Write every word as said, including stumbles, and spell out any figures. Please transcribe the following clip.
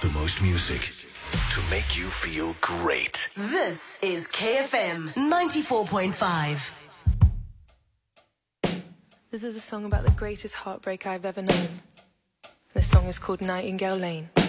The most music to make you feel great. This is K F M ninety-four point five. This is a song about the greatest heartbreak I've ever known. This song is called Nightingale Lane.